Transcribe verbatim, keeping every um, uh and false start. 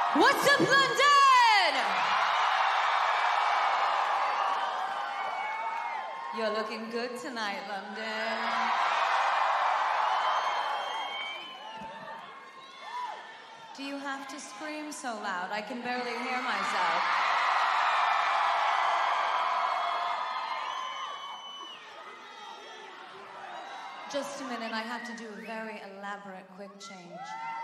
What's up, London? You're looking good tonight, London. Do you have to scream so loud? I can barely hear myself. Just a minute, I have to do a very elaborate quick change.